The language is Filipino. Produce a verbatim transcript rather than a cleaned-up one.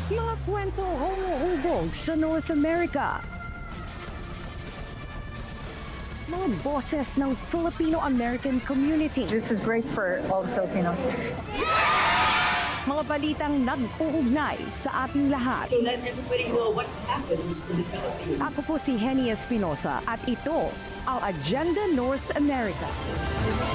Mga kwento humuhubog sa North America. Mga boses ng Filipino-American community. This is great for all the Filipinos. Mga balitang nag-uugnay sa ating lahat. To let everybody know what happens in the Philippines. Ako po si Henny Espinosa at ito ang Agenda North America.